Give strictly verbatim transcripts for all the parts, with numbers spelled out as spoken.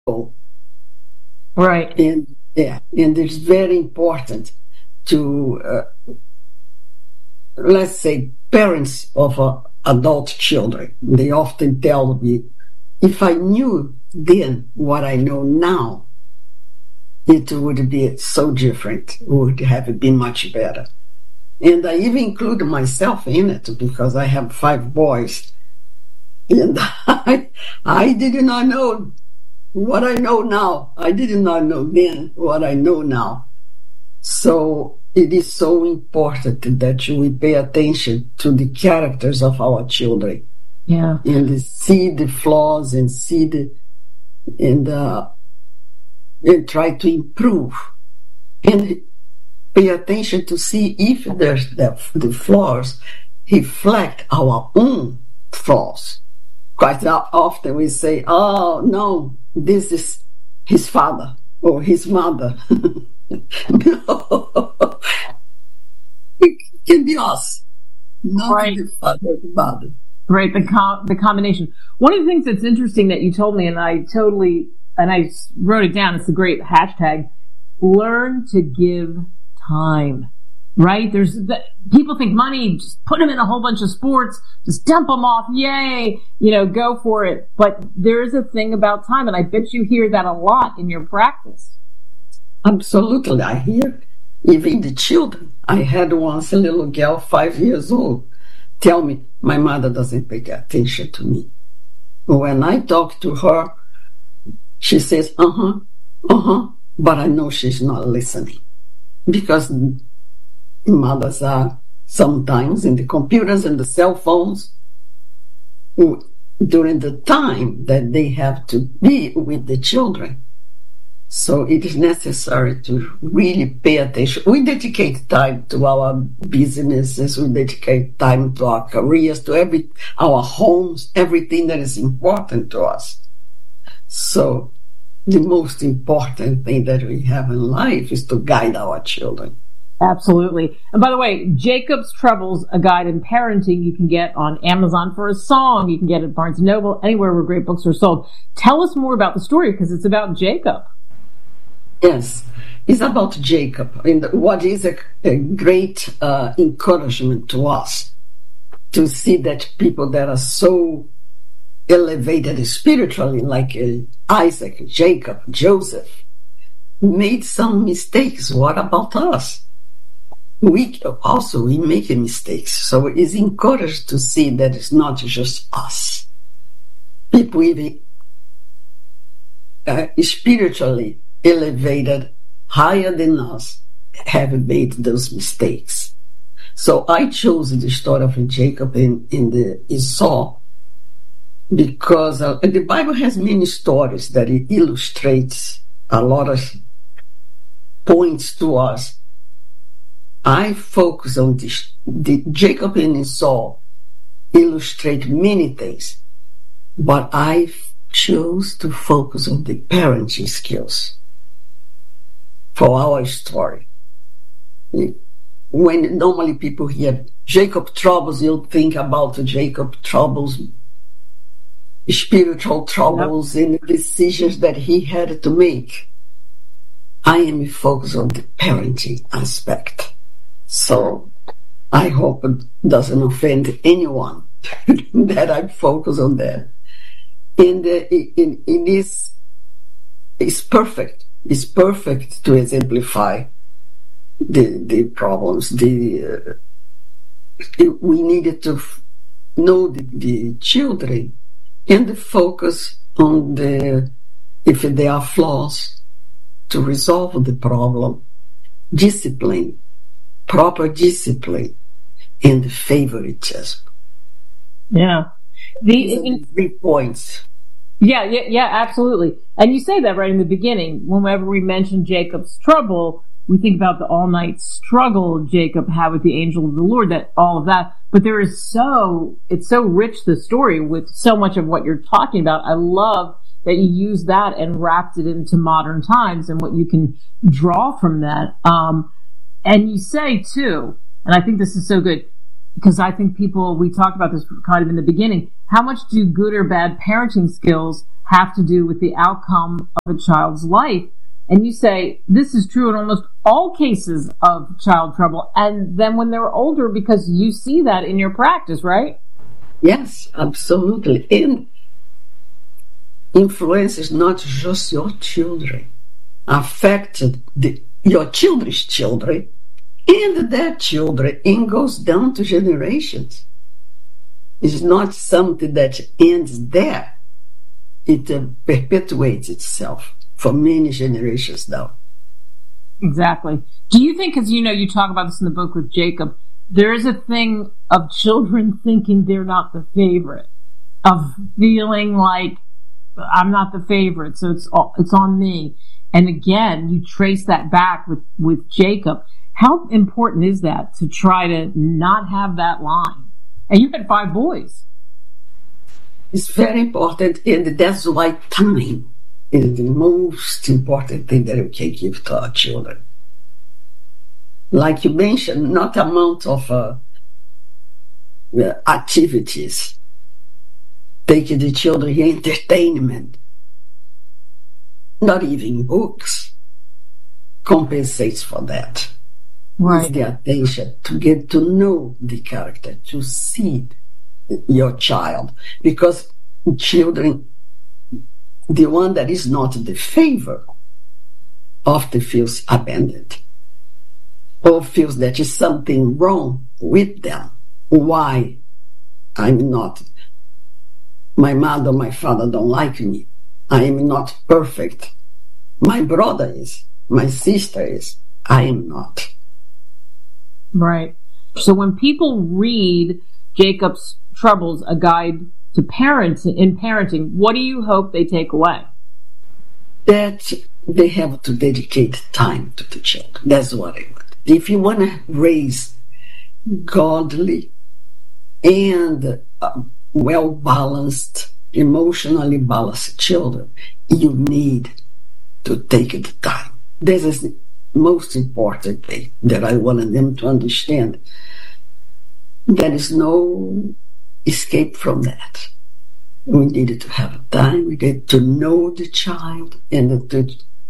Right. And yeah, and it's very important to, uh, let's say, parents of uh, adult children. They often tell me, if I knew then what I know now, it would be so different. It would have been much better. And I even include myself in it because I have five boys. And I, I did not know what I know now. I did not know then what I know now. So it is so important that we pay attention to the characters of our children. Yeah. And see the flaws and see the, and, uh, and try to improve. And pay attention to see if there's the, the flaws reflect our own flaws. Quite often we say, oh, no, this is his father or his mother. No. It can be us, not right. the father or the mother. Right, the com- the combination. One of the things that's interesting that you told me, and I totally, and I wrote it down, it's a great hashtag, learn to give time. Right? There's the, people think money, just put them in a whole bunch of sports, just dump them off, yay, you know, go for it. But there is a thing about time, and I bet you hear that a lot in your practice. Absolutely. I hear even the children. I had once a little girl, five years old, tell me, my mother doesn't pay attention to me. When I talk to her, she says, uh-huh, uh-huh, but I know she's not listening. Because mothers are sometimes in the computers and the cell phones during the time that they have to be with the children. So it is necessary to really pay attention. We dedicate time to our businesses, we dedicate time to our careers, to every our homes, everything that is important to us. So the most important thing that we have in life is to guide our children. Absolutely. And by the way, Jacob's Troubles, A Guide in Parenting, you can get on Amazon for a song. You can get it at Barnes and Noble, anywhere where great books are sold. Tell us more about the story, because it's about Jacob. Yes, it's about Jacob. And what is a, a great uh, encouragement to us to see that people that are so elevated spiritually, like uh, Isaac, Jacob, Joseph, made some mistakes. What about us? We also we make mistakes, so it's encouraged to see that it's not just us. People even uh, spiritually elevated, higher than us, have made those mistakes. So I chose the story of Jacob in, in the Esau because uh, the Bible has many stories that it illustrates a lot of points to us. I focus on this. The Jacob and Esau illustrate many things, but I chose to focus on the parenting skills for our story. When normally people hear Jacob troubles, you'll think about Jacob troubles, spiritual troubles, yep, and the decisions that he had to make. I am focused on the parenting aspect. So I hope it doesn't offend anyone that I focus on that. And uh, it, it, it is it's perfect. It's perfect to exemplify the the problems. The uh, it, we needed to f- know the, the children and focus on the if there are flaws to resolve the problem, discipline, proper discipline, and favoritism. Yeah, the in, three points. Yeah, yeah, yeah, absolutely. And you say that right in the beginning. Whenever we mention Jacob's trouble, we think about the all-night struggle Jacob had with the angel of the Lord, that all of that. But there is so, it's so rich, the story, with so much of what you're talking about. I love that you use that and wrapped it into modern times and what you can draw from that. Um, and you say, too, and I think this is so good, because I think people, we talked about this kind of in the beginning, how much do good or bad parenting skills have to do with the outcome of a child's life. And you say this is true in almost all cases of child trouble. And then when they're older, because you see that in your practice, right? Yes, absolutely. And influences not just your children, affected the, your children's children and their children, and goes down to generations. It's not something that ends there. It uh, perpetuates itself for many generations now. Exactly. Do you think, because you know, you talk about this in the book with Jacob, there is a thing of children thinking they're not the favorite, of feeling like I'm not the favorite, so it's all, it's on me. And again, you trace that back with, with Jacob. How important is that to try to not have that line? And you had five boys. It's very important, and that's why time is the most important thing that we can give to our children. Like you mentioned, not amount of uh, activities, taking the children entertainment, not even books, compensates for that. Right. It's the attention to get to know the character, to see your child. Because children, the one that is not the favor, often feels abandoned or feels that is something wrong with them. Why I'm not, my mother, my father don't like me. I am not perfect. My brother is, my sister is, I am not. Right. So when people read Jacob's Troubles, A Guide to Parents in Parenting, what do you hope they take away? That they have to dedicate time to the children. That's what I want. If you want to raise godly and uh, well-balanced, emotionally balanced children, you need to take the time. This is the most important thing that I wanted them to understand. There is no escape from that. We needed to have time, we needed to know the child and to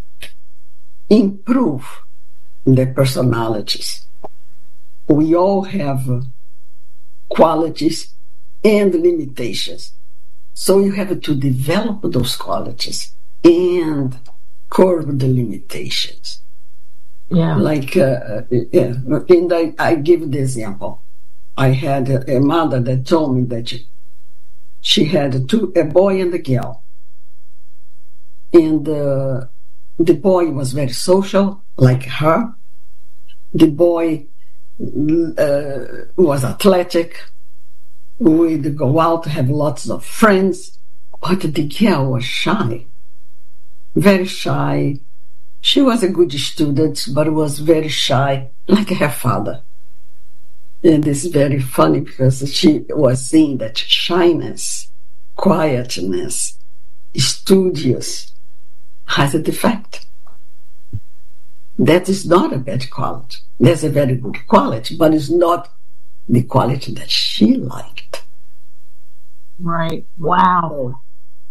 improve their personalities. We all have qualities and limitations. So you have to develop those qualities and curb the limitations. Yeah. Like, uh, yeah, and I, I give the example. I had a, a mother that told me that she, she had two, a boy and a girl. And uh, the boy was very social, like her. The boy uh, was athletic, would go out, have lots of friends. But the girl was shy, very shy. She was a good student, but was very shy, like her father. And it's very funny because she was seeing that shyness, quietness, studious, has a defect. That is not a bad quality. That's a very good quality, but it's not the quality that she liked. Right. Wow.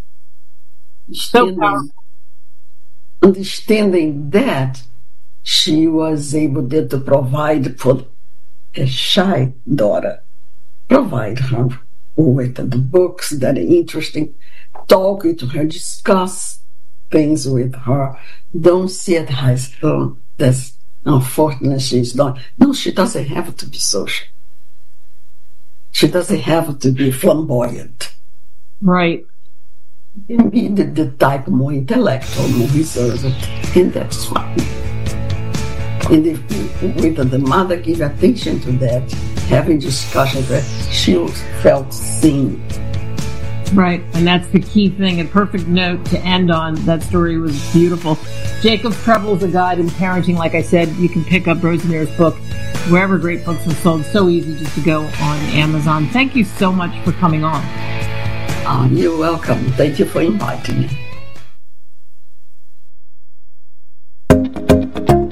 So powerful. Understanding that, she was able then to provide for a shy daughter, provide her with the books that are interesting, talking to her, discuss things with her. Don't see it as, oh, that's unfortunate she's not. No, she doesn't have to be social. She doesn't have to be flamboyant. Right. And be the, the type more intellectual, more reserved, and that's fine. And if with the mother give attention to that, having discussions, that she felt seen. Right, and that's the key thing. A perfect note to end on. That story was beautiful. Jacob's Troubles, A Guide in Parenting. Like I said, you can pick up Rosemary's book wherever great books are sold. So easy just to go on Amazon. Thank you so much for coming on. Oh, you're welcome. Thank you for inviting me.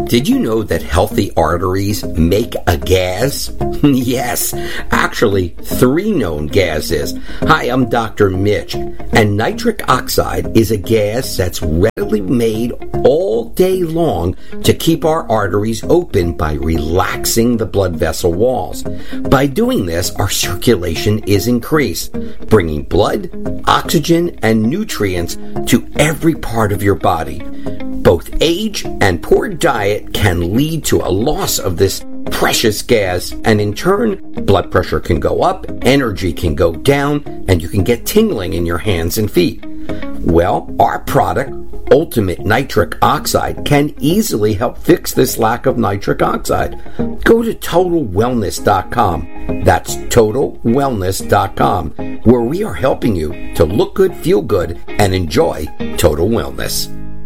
Did you know that healthy arteries make a gas? Yes, actually, three known gases. Hi, I'm Doctor Mitch, and nitric oxide is a gas that's readily made all day long to keep our arteries open by relaxing the blood vessel walls. By doing this, our circulation is increased, bringing blood, oxygen, and nutrients to every part of your body. Both age and poor diet can lead to a loss of this precious gas, and in turn, blood pressure can go up, energy can go down, and you can get tingling in your hands and feet. Well, our product, Ultimate Nitric Oxide, can easily help fix this lack of nitric oxide. Go to total wellness dot com. That's total wellness dot com, where we are helping you to look good, feel good, and enjoy total wellness.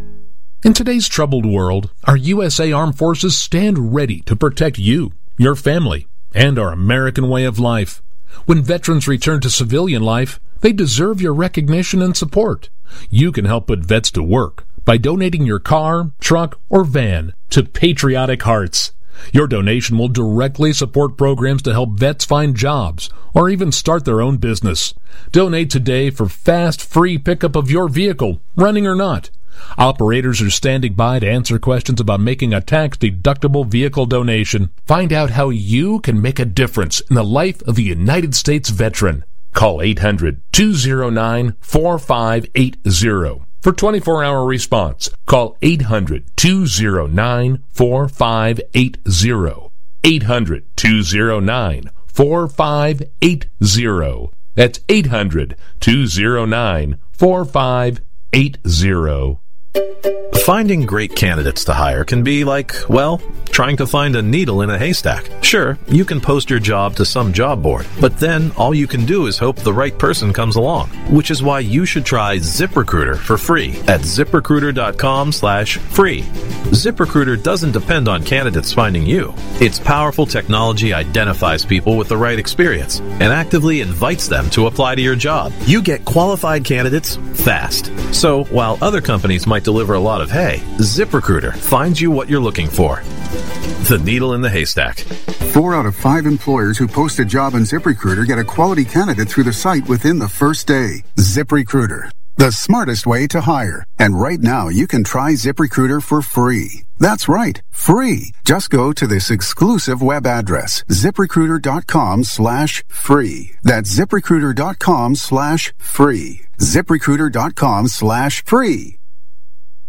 In today's troubled world, our U S A Armed Forces stand ready to protect you, your family, and our American way of life. When veterans return to civilian life, they deserve your recognition and support. You can help put vets to work by donating your car, truck, or van to Patriotic Hearts. Your donation will directly support programs to help vets find jobs or even start their own business. Donate today for fast, free pickup of your vehicle, running or not. Operators are standing by to answer questions about making a tax-deductible vehicle donation. Find out how you can make a difference in the life of a United States veteran. Call eight hundred, two oh nine, four five eight oh for twenty-four hour response. Call eight hundred, two oh nine, four five eight oh. eight hundred, two oh nine, four five eight oh. That's eight hundred, two oh nine, four five eight oh. Finding great candidates to hire can be like, well, trying to find a needle in a haystack. Sure, you can post your job to some job board, but then all you can do is hope the right person comes along, which is why you should try ZipRecruiter for free at ZipRecruiter.com slash free. ZipRecruiter doesn't depend on candidates finding you. Its powerful technology identifies people with the right experience and actively invites them to apply to your job. You get qualified candidates fast. So while other companies might deliver a lot of hay, ZipRecruiter finds you what you're looking for. The needle in the haystack. Four out of five employers who post a job on ZipRecruiter get a quality candidate through the site within the first day. ZipRecruiter, the smartest way to hire. And right now, you can try ZipRecruiter for free. That's right, free. Just go to this exclusive web address, ZipRecruiter.com slash free. That's ZipRecruiter.com slash free. ZipRecruiter.com slash free.